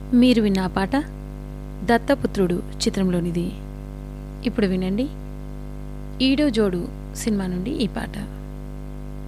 మీరు విన్న ఆ పాట దత్తపుత్రుడు చిత్రంలోనిది. ఇప్పుడు వినండి ఈడో జోడు సినిమా నుండి ఈ పాట.